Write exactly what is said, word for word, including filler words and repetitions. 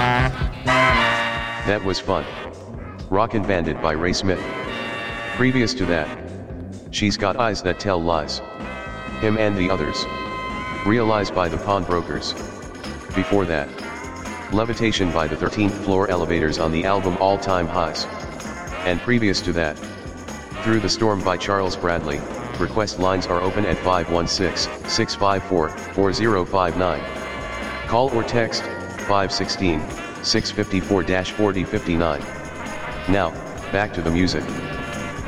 That was fun. Rockin' Bandit by Ray Smith. Previous to that, She's Got Eyes That Tell Lies. Him and the Others. Realized by the Pawnbrokers. Before that, Levitation by the thirteenth Floor Elevators on the album All Time Highs. And previous to that, Through the Storm by Charles Bradley. Request lines are open at five one six, six five four, four zero five nine. Call or text five one six, six five four, four zero five nine. Now, back to the music.